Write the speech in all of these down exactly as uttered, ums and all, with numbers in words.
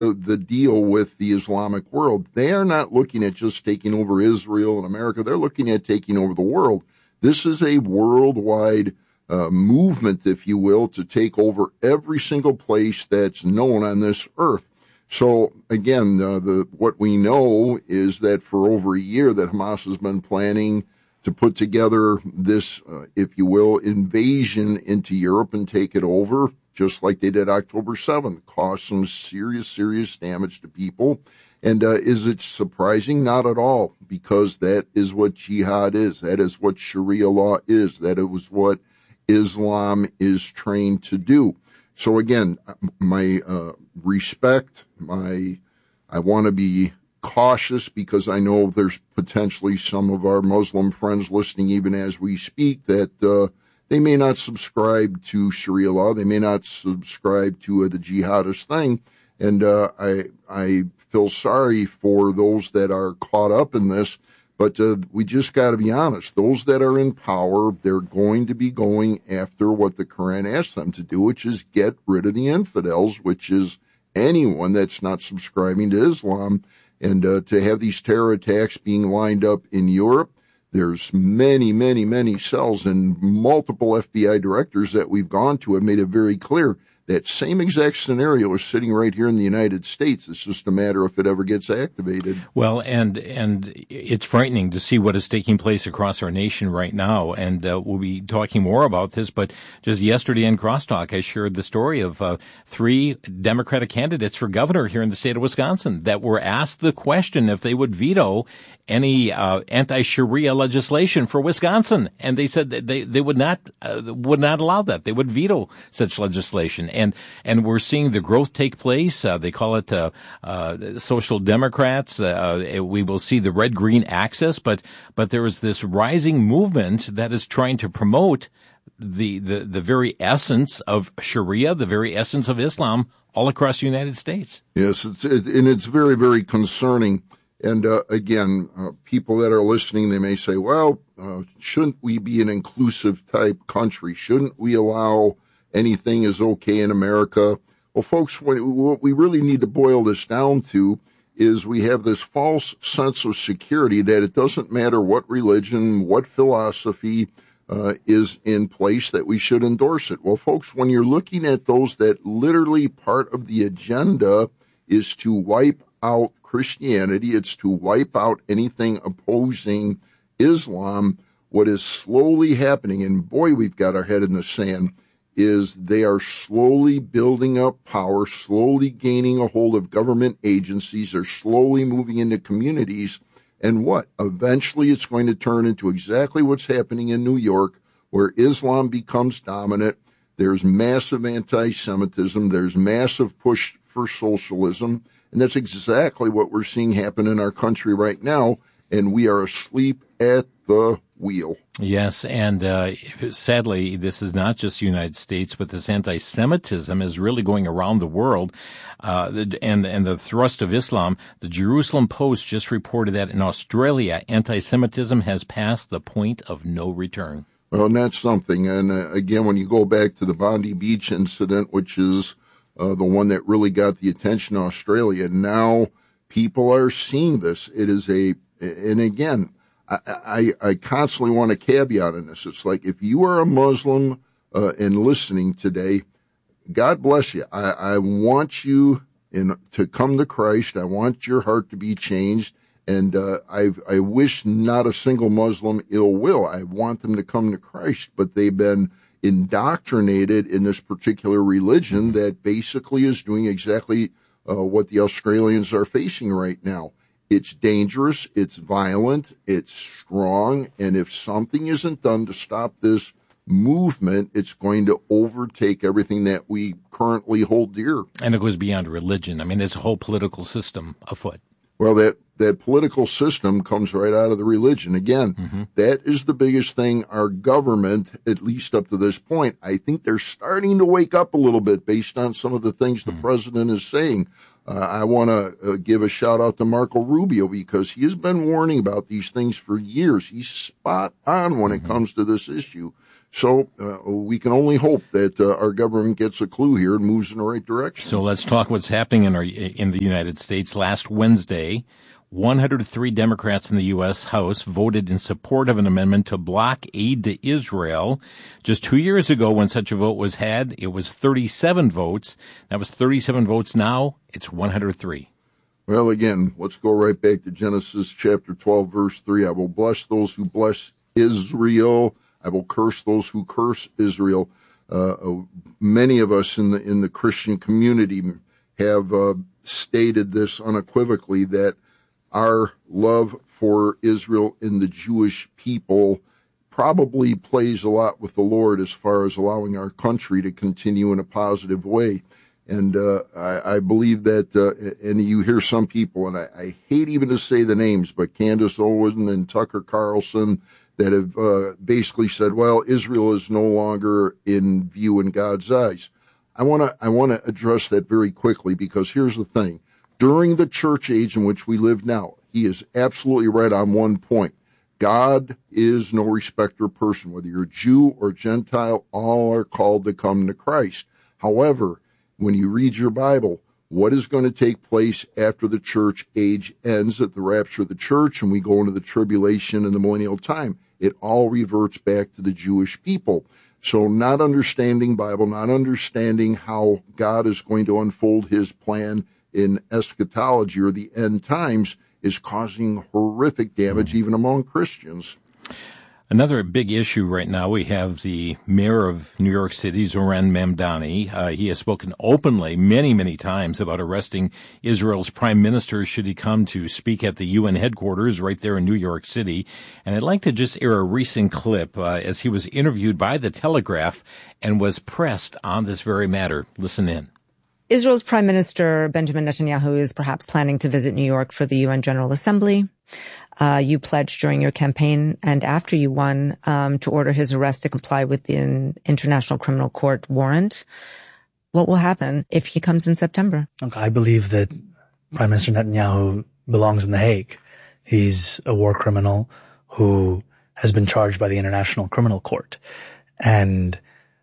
the, the deal with the Islamic world. They are not looking at just taking over Israel and America. They're looking at taking over the world. This is a worldwide uh, movement, if you will, to take over every single place that's known on this earth. So again, uh, the what we know is that for over a year that Hamas has been planning to put together this, uh, if you will, invasion into Europe and take it over, just like they did October seventh, caused some serious, serious damage to people. And uh, is it surprising? Not at all, because that is what jihad is. That is what Sharia law is. That is what Islam is trained to do. So again, my uh, respect, my I want to be cautious because I know there's potentially some of our Muslim friends listening even as we speak that uh, they may not subscribe to Sharia law. They may not subscribe to uh, the jihadist thing. And uh, I I feel sorry for those that are caught up in this. But uh, we just got to be honest. Those that are in power, they're going to be going after what the Quran asks them to do, which is get rid of the infidels, which is anyone that's not subscribing to Islam. And uh, to have these terror attacks being lined up in Europe, there's many, many, many cells, and multiple F B I directors that we've gone to have made it very clear that same exact scenario is sitting right here in the United States. It's just a matter if it ever gets activated. Well, and and it's frightening to see what is taking place across our nation right now. And uh, we'll be talking more about this. But just yesterday in Crosstalk, I shared the story of uh, three Democratic candidates for governor here in the state of Wisconsin that were asked the question if they would veto any uh, anti-Sharia legislation for Wisconsin, and they said that they they would not uh, would not allow that. They would veto such legislation, and and we're seeing the growth take place. Uh, they call it uh, uh, social democrats. Uh, we will see the red-green axis, but but there is this rising movement that is trying to promote the the the very essence of Sharia, the very essence of Islam, all across the United States. Yes, it's it, and it's very very concerning. And uh, again, uh, people that are listening, they may say, well, uh, shouldn't we be an inclusive type country? Shouldn't we allow anything is okay in America? Well, folks, what we really need to boil this down to is we have this false sense of security that it doesn't matter what religion, what philosophy uh, is in place, that we should endorse it. Well, folks, when you're looking at those that literally part of the agenda is to wipe out Christianity, it's to wipe out anything opposing Islam, what is slowly happening, and boy, we've got our head in the sand, is they are slowly building up power, slowly gaining a hold of government agencies, they're slowly moving into communities, and what? Eventually it's going to turn into exactly what's happening in New York, where Islam becomes dominant. There's massive anti-Semitism, there's massive push for socialism, and that's exactly what we're seeing happen in our country right now, and we are asleep at the wheel. Yes, and uh, sadly, this is not just the United States, but this anti-Semitism is really going around the world. Uh, and, and the thrust of Islam, the Jerusalem Post just reported that in Australia, anti-Semitism has passed the point of no return. Well, and that's something. And uh, again, when you go back to the Bondi Beach incident, which is Uh, the one that really got the attention of Australia. Now people are seeing this. It is a, and again, I, I, I constantly want a caveat in this. It's like, if you are a Muslim uh, and listening today, God bless you. I, I want you in, to come to Christ. I want your heart to be changed. And uh, I I wish not a single Muslim ill will. I want them to come to Christ, but they've been indoctrinated in this particular religion that basically is doing exactly uh, what the Australians are facing right now. It's dangerous, it's violent, it's strong, and if something isn't done to stop this movement, it's going to overtake everything that we currently hold dear. And it goes beyond religion. I mean, it's a whole political system afoot. Well, that, that political system comes right out of the religion. Again, mm-hmm. That is the biggest thing. Our government, at least up to this point, I think they're starting to wake up a little bit based on some of the things the mm-hmm. president is saying. Uh, I want to uh, give a shout out to Marco Rubio because he has been warning about these things for years. He's spot on when mm-hmm. it comes to this issue. So uh, we can only hope that uh, our government gets a clue here and moves in the right direction. So let's talk what's happening in our in the United States. Last Wednesday, one hundred three Democrats in the U S House voted in support of an amendment to block aid to Israel. Just two years ago, when such a vote was had, it was thirty-seven votes. That was thirty-seven votes. Now it's one hundred three. Well, again, let's go right back to Genesis chapter twelve, verse three. I will bless those who bless Israel. I will curse those who curse Israel. Uh, many of us in the in the Christian community have uh, stated this unequivocally, that our love for Israel and the Jewish people probably plays a lot with the Lord as far as allowing our country to continue in a positive way. And uh, I, I believe that, uh, and you hear some people, and I, I hate even to say the names, but Candace Owen and Tucker Carlson, that have uh, basically said, well, Israel is no longer in view in God's eyes. I want to I want to address that very quickly, because here's the thing. During the church age in which we live now, he is absolutely right on one point. God is no respecter of person. Whether you're Jew or Gentile, all are called to come to Christ. However, when you read your Bible, what is going to take place after the church age ends at the rapture of the church and we go into the tribulation and the millennial time? It all reverts back to the Jewish people. So not understanding Bible, not understanding how God is going to unfold his plan in eschatology or the end times is causing horrific damage even among Christians. Another big issue right now, we have the mayor of New York City, Zoran Mamdani. Uh, he has spoken openly many, many times about arresting Israel's prime minister should he come to speak at the U N headquarters right there in New York City. And I'd like to just air a recent clip uh, as he was interviewed by The Telegraph and was pressed on this very matter. Listen in. Israel's Prime Minister Benjamin Netanyahu is perhaps planning to visit New York for the U N General Assembly. Uh, you pledged during your campaign and after you won um, to order his arrest to comply with the International Criminal Court warrant. What will happen if he comes in September? Look, I believe that Prime Minister Netanyahu belongs in The Hague. He's a war criminal who has been charged by the International Criminal Court. And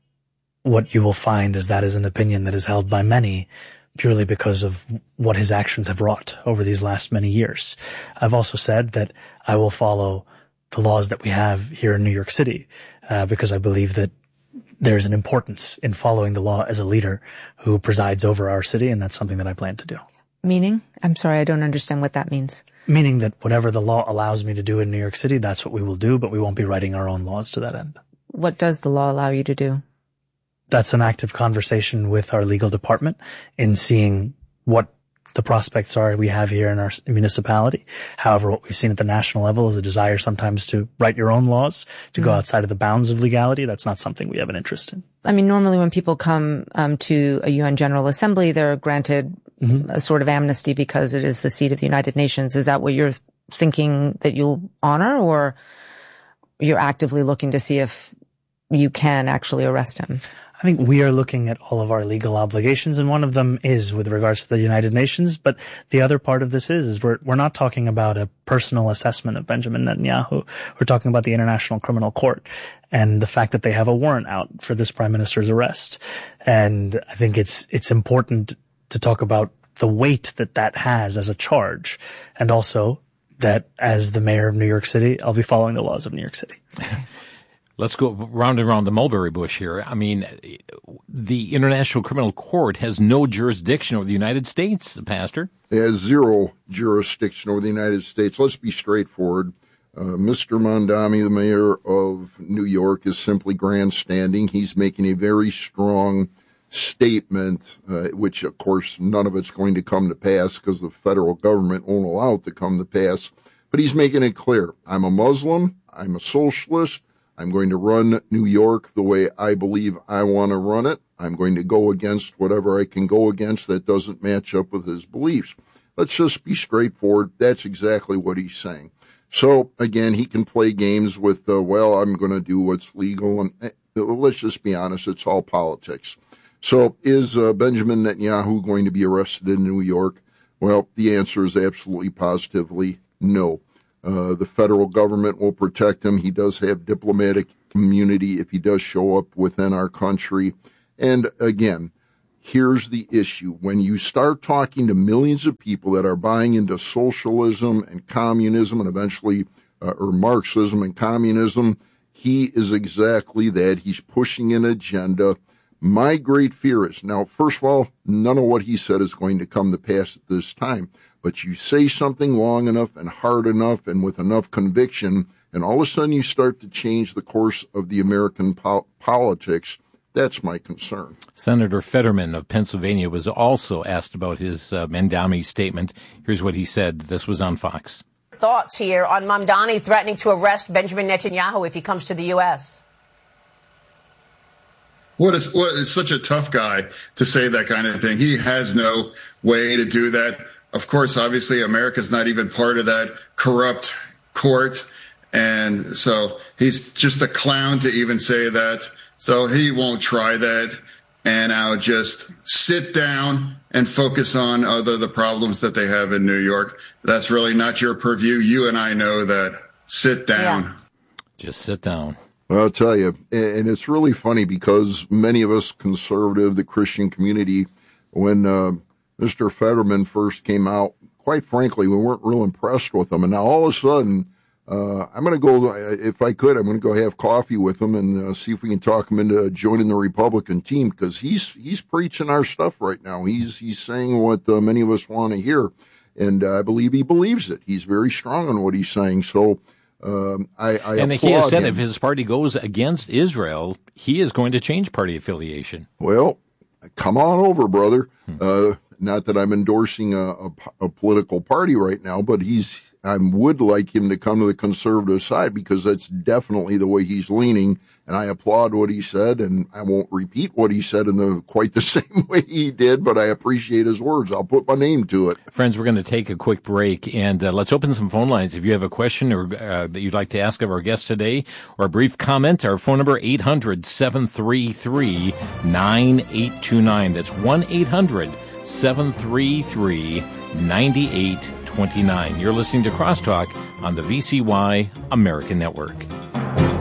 what you will find is that is an opinion that is held by many purely because of what his actions have wrought over these last many years. I've also said that I will follow the laws that we have here in New York City, uh, because I believe that there's an importance in following the law as a leader who presides over our city, and that's something that I plan to do. Meaning? I'm sorry, I don't understand what that means. Meaning that whatever the law allows me to do in New York City, that's what we will do, but we won't be writing our own laws to that end. What does the law allow you to do? That's an active conversation with our legal department in seeing what the prospects are we have here in our municipality. However, what we've seen at the national level is a desire sometimes to write your own laws, to mm. go outside of the bounds of legality. That's not something we have an interest in. I mean, normally when people come um, to a U N General Assembly, they're granted mm-hmm. a sort of amnesty because it is the seat of the United Nations. Is that what you're thinking that you'll honor, or you're actively looking to see if you can actually arrest him? I think we are looking at all of our legal obligations, and one of them is with regards to the United Nations. But the other part of this is, is we're, we're not talking about a personal assessment of Benjamin Netanyahu. We're talking about the International Criminal Court and the fact that they have a warrant out for this prime minister's arrest. And I think it's, it's important to talk about the weight that that has as a charge, and also that as the mayor of New York City, I'll be following the laws of New York City. Let's go round and around the mulberry bush here. I mean, the International Criminal Court has no jurisdiction over the United States, Pastor. It has zero jurisdiction over the United States. Let's be straightforward. Uh, Mister Mamdani, the mayor of New York, is simply grandstanding. He's making a very strong statement, uh, which, of course, none of it's going to come to pass because the federal government won't allow it to come to pass. But he's making it clear. I'm a Muslim. I'm a socialist. I'm going to run New York the way I believe I want to run it. I'm going to go against whatever I can go against that doesn't match up with his beliefs. Let's just be straightforward. That's exactly what he's saying. So, again, he can play games with, uh, well, I'm going to do what's legal. And uh, let's just be honest, it's all politics. So is uh, Benjamin Netanyahu going to be arrested in New York? Well, the answer is absolutely positively no. Uh, the federal government will protect him. He does have diplomatic immunity if he does show up within our country. And again, here's the issue. When you start talking to millions of people that are buying into socialism and communism and eventually, uh, or Marxism and communism, he is exactly that. He's pushing an agenda. My great fear is, now, first of all, none of what he said is going to come to pass at this time. But you say something long enough and hard enough and with enough conviction, and all of a sudden you start to change the course of the American po- politics. That's my concern. Senator Fetterman of Pennsylvania was also asked about his uh, Mamdani statement. Here's what he said. This was on Fox. Thoughts here on Mamdani threatening to arrest Benjamin Netanyahu if he comes to the U S? What is what is such a tough guy to say that kind of thing. He has no way to do that. Of course, obviously, America's not even part of that corrupt court. And so he's just a clown to even say that. So he won't try that. And I'll just sit down and focus on other the problems that they have in New York. That's really not your purview. You and I know that. Sit down. Yeah. Just sit down. Well, I'll tell you, and it's really funny because many of us conservative, the Christian community, when uh, Mister Fetterman first came out, quite frankly, we weren't real impressed with him. And now all of a sudden, uh, I'm going to go, if I could, I'm going to go have coffee with him and uh, see if we can talk him into joining the Republican team, because he's he's preaching our stuff right now. He's he's saying what uh, many of us want to hear, and uh, I believe he believes it. He's very strong on what he's saying. So um, I, I and he has said him. If his party goes against Israel, he is going to change party affiliation. Well, come on over, brother. Hmm. Uh, not that I'm endorsing a, a, a political party right now, but he's. I would like him to come to the conservative side because that's definitely the way he's leaning. And I applaud what he said, and I won't repeat what he said in the quite the same way he did, but I appreciate his words. I'll put my name to it. Friends, we're going to take a quick break, and uh, let's open some phone lines. If you have a question or uh, that you'd like to ask of our guest today, or a brief comment, our phone number, eight hundred, seven three three, nine eight two nine. That's one eight hundred, seven three three, nine eight two nine. You're listening to Crosstalk on the V C Y American Network.